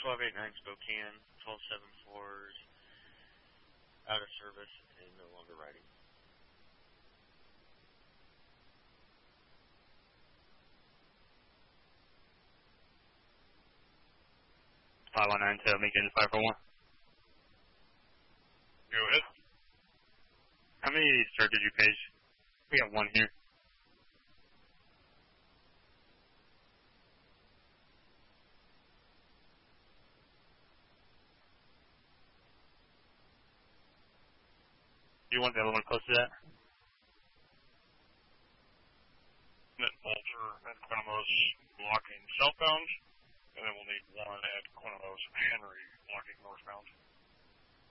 1289 Spokane, 1274's out of service and no longer riding. 519 to Lincoln 541. Go ahead. How many, sir, did you page? We got one here. Do you want the other one close to that? Net Bolter at Quinamos blocking southbound, and then we'll need one at Quinamos Henry blocking northbound.